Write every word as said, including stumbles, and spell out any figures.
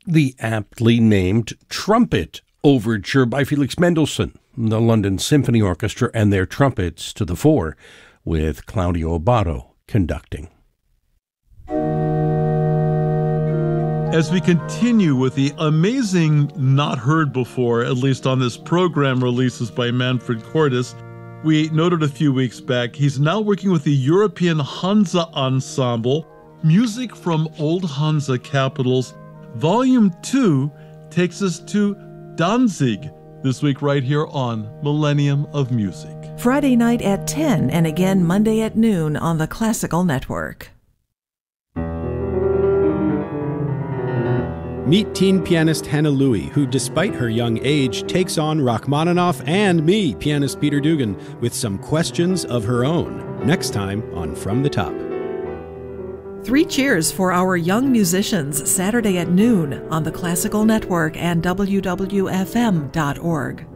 the aptly named Trumpet Overture by Felix Mendelssohn, the London Symphony Orchestra and their trumpets to the fore, with Claudio Abbado conducting. As we continue with the amazing not heard before, at least on this program, releases by Manfred Cordes, we noted a few weeks back, he's now working with the European Hansa Ensemble, music from old Hansa capitals. Volume two takes us to Danzig this week right here on Millennium of Music. Friday night at ten and again Monday at noon on the Classical Network. Meet teen pianist Hannah Louie, who, despite her young age, takes on Rachmaninoff and me, pianist Peter Dugan, with some questions of her own. Next time on From the Top. Three cheers for our young musicians, Saturday at noon on the Classical Network and W W F M dot org.